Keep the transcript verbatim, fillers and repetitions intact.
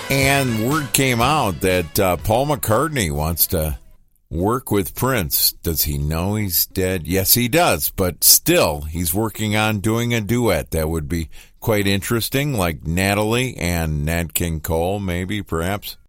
And word came out that uh, Paul McCartney wants to work with Prince. Does he know he's dead? Yes, he does, but still, he's working on doing a duet. That would be quite interesting, like Natalie and Nat King Cole, maybe, perhaps.